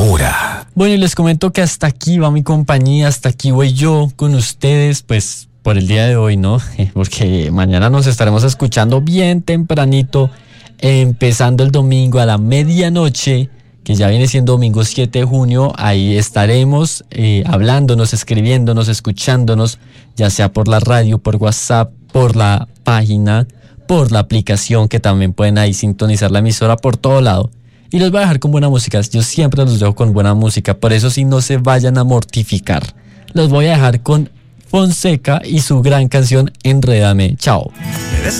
Zamora. Bueno, y les comento que hasta aquí va mi compañía, hasta aquí voy yo con ustedes, pues por el día de hoy, ¿no? Porque mañana nos estaremos escuchando bien tempranito, empezando el domingo a la medianoche, que ya viene siendo domingo 7 de junio, ahí estaremos hablándonos, escribiéndonos, escuchándonos, ya sea por la radio, por WhatsApp, por la página, por la aplicación, que también pueden ahí sintonizar la emisora por todo lado. Y los voy a dejar con buena música, yo siempre los dejo con buena música, por eso sí no se vayan a mortificar. Los voy a dejar con Fonseca y su gran canción Enrédame. Chao.